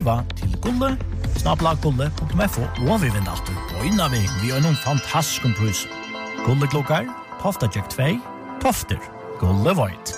skriva til gulle@gulle.fo og vi vinner alltid på innavig vi har noen fantastiske pris. Gulleklokkar, Tofta Jack 2, Tofter, Gulle Void.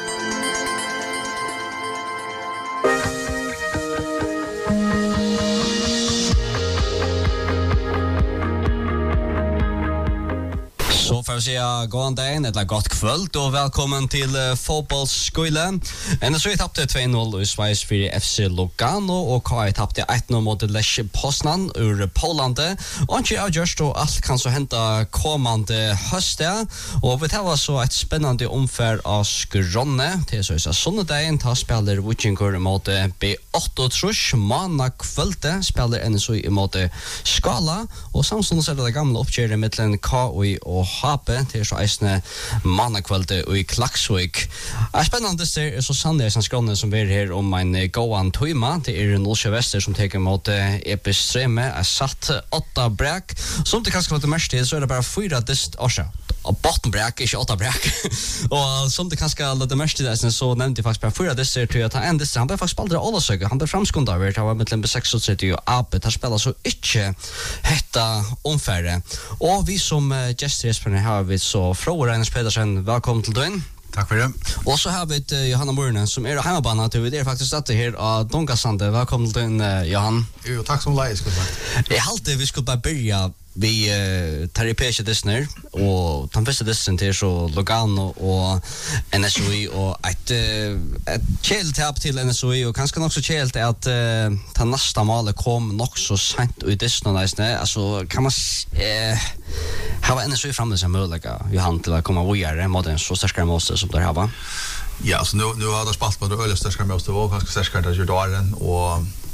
Så får vi säga god dag, eller gott kväll och välkommen till fotbollsskolan. NSU tappade 2-0 i Schweiz för FC Lugano och KI tappade 1-0 mot Lech Poznan ur Poland. Och inte avgörst och allt kan så hända kommande hösten. Och vi tar så ett spännande omfär av Skronne. Det är så att söndagen tar spelar Vikingur mot B8 Trusch. Manna kvällte spelar NSU mot Skala. Och samtidigt så är det gamla uppgöret mellan KI och Hape till så eisne mannakvälde i Klaksvik. Spännande ser så sannligen Skronne som är här om en gåan tøyma. Det är Nolsjö Väster som tar emot Epistreme. Satt 8 bräck. Som det kanske var det mest till så är det bara 4 dist årsag. Bottenbräck, inte 8 bräck. Och som det kanske lite mest till så nämnde jag faktiskt bara 4 disser till att ta en dist. Han blev faktiskt aldrig Ålasöga. Han blev framskundad över. Han var mellan B6 och AP. Han spelar så inte hetta omfärre. Och vi som gäster har vi så frågar Reines Pedersen. Välkommen till døgn. Tack för det. Och så har vi Johanna Murnen som är hemmabana till vi är faktiskt att det här av Donkasande. Välkommen till døgn, Johan. Jo, tack som lejs skulle sagt. Jag hade vi skulle bara börja vi tar repesha dessner och de första dessen till så Lugano och NSUI och ett kältap till NSUI och kanske också källt att ta nästa mål kom nog så sent i dessen nästan alltså kan man ha NSUI framme som möjligt Johan till att komma vidare mot en så starkare måste som det här va. Ja, så nu har det spalt på det öligaste starkare måste vara ganska starkare där Jordan och